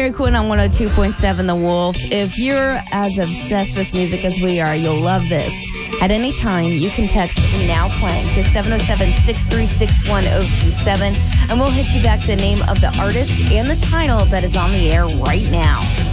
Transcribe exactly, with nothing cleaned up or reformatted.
Mary Quinn on one oh two point seven The Wolf. If you're as obsessed with music as we are, you'll love this. At any time, you can text Now Playing to seven oh seven, six three six, one oh two seven, and we'll hit you back the name of the artist and the title that is on the air right now.